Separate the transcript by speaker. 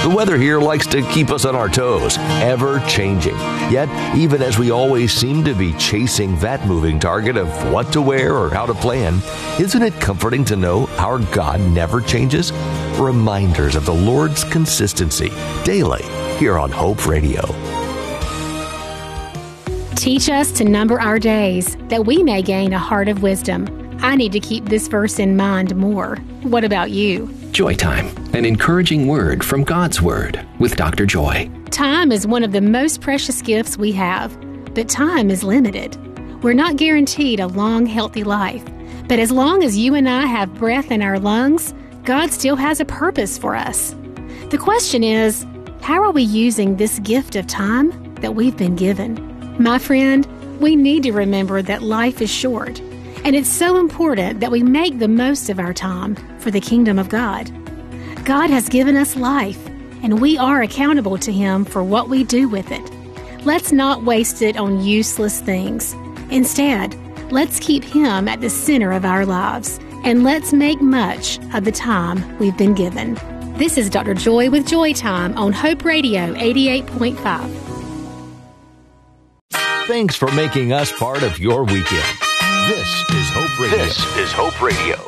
Speaker 1: The weather here likes to keep us on our toes, ever changing. Yet, even as we always seem to be chasing that moving target of what to wear or how to plan, isn't it comforting to know our God never changes? Reminders of the Lord's consistency daily here on Hope Radio.
Speaker 2: Teach us to number our days, that we may gain a heart of wisdom. I need to keep this verse in mind more. What about you?
Speaker 3: Joy Time, an encouraging word from God's Word with Dr. Joy.
Speaker 2: Time is one of the most precious gifts we have, but time is limited. We're not guaranteed a long, healthy life, but as long as you and I have breath in our lungs, God still has a purpose for us. The question is, how are we using this gift of time that we've been given? My friend, we need to remember that life is short, and it's so important that we make the most of our time for the kingdom of God. God has given us life, and we are accountable to Him for what we do with it. Let's not waste it on useless things. Instead, let's keep Him at the center of our lives, and let's make much of the time we've been given. This is Dr. Joy with Joy Time on Hope Radio 88.5.
Speaker 1: Thanks for making us part of your weekend. This is Hope Radio.
Speaker 4: This is Hope Radio.